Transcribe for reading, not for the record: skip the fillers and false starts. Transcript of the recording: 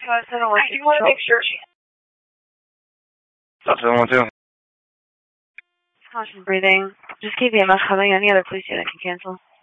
I do want to make sure she... Stop 712. Caution breathing. Just keep the EMF coming. Any other police unit can cancel.